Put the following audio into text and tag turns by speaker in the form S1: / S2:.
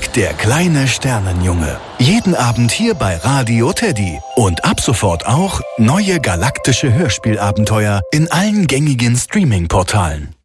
S1: Erik, der kleine Sternenjunge. Jeden Abend hier bei Radio Teddy. Und ab sofort auch neue galaktische Hörspielabenteuer in allen gängigen Streaming-Portalen.